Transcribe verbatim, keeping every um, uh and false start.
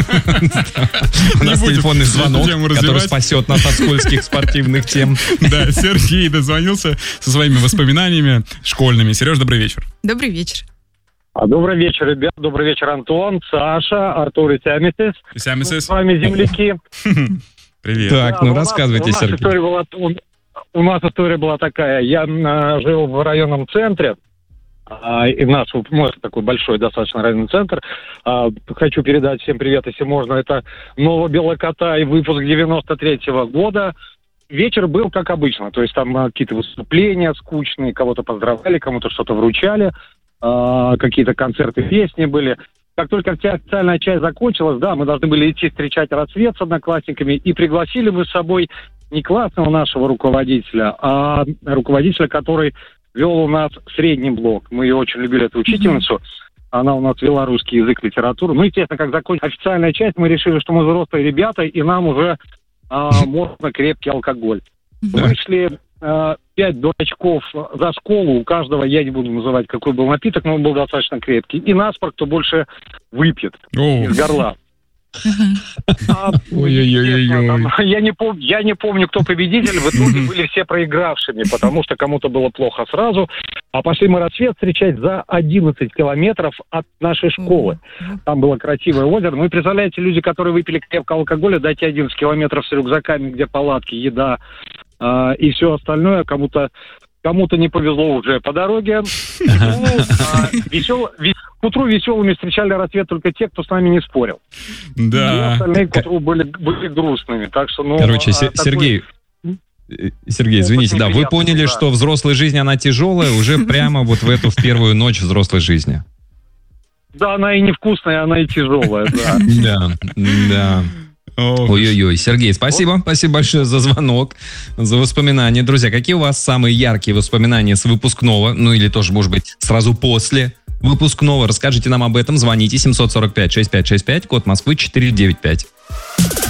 У нас телефонный звонок, который спасет нас от скользких спортивных тем. Да, Сергей дозвонился со своими воспоминаниями школьными. Сереж, добрый вечер. Добрый вечер. Добрый вечер, ребят. Добрый вечер, Антон, Саша, Артур и Сямисис. Сямисис. С вами земляки. Привет. Так, ну рассказывайте, Сергей. У нас история была такая. Я а, жил в районном центре, а, и наш, ну, это такой большой достаточно районный центр. А, хочу передать всем привет, если можно. Это Новобелокотай, выпуск девяносто третьего года. Вечер был как обычно, то есть там а, какие-то выступления скучные, кого-то поздравляли, кому-то что-то вручали, а, какие-то концерты, песни были. Как только вся официальная часть закончилась, да, мы должны были идти встречать рассвет с одноклассниками, и пригласили мы с собой не классного нашего руководителя, а руководителя, который вел у нас средний блок. Мы ее очень любили, эту учительницу. Она у нас вела русский язык, литературу. Ну, естественно, как закончилась официальная часть, мы решили, что мы взрослые ребята, и нам уже а, можно крепкий алкоголь. Вышли а, пять дурачков за школу. У каждого, я не буду называть, какой был напиток, но он был достаточно крепкий. И наспор, кто больше выпьет из горла. А, Ой-ой-ой-ой. я, не пом- я не помню, кто победитель. В итоге были все проигравшими, потому что кому-то было плохо сразу. А пошли мы рассвет встречать за одиннадцать километров от нашей школы. Там было красивое озеро. Ну и представляете, люди, которые выпили крепкого алкоголя, дайте одиннадцать километров с рюкзаками, где палатки, еда а, и все остальное, кому-то Кому-то не повезло уже по дороге. Ну, а, весел... К утру веселыми встречали рассвет только те, кто с нами не спорил. Да. И остальные к утру были, были грустными. Так что, ну, Короче, а, Сергей, такой... Сергей, извините, да, вы поняли, да. что взрослая жизнь, она тяжелая уже прямо вот в эту в первую ночь взрослой жизни. Да, она и невкусная, она и тяжелая, да. Да, да. Ой-ой-ой, Сергей, спасибо, спасибо большое за звонок, за воспоминания. Друзья, какие у вас самые яркие воспоминания с выпускного, ну или тоже, может быть, сразу после выпускного? Расскажите нам об этом, звоните семь четыре пять шесть пять шесть пять, код Москвы четыреста девяносто пять.